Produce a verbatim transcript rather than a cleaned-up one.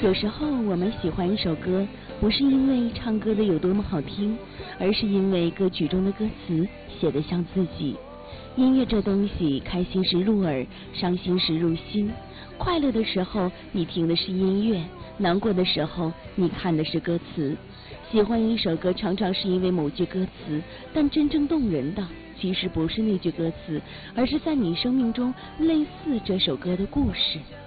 有时候我们喜欢一首歌，不是因为唱歌的有多么好听，而是因为歌曲中的歌词写得像自己。音乐这东西，开心时入耳，伤心时入心。快乐的时候你听的是音乐，难过的时候你看的是歌词。喜欢一首歌常常是因为某句歌词，但真正动人的其实不是那句歌词，而是在你生命中类似这首歌的故事。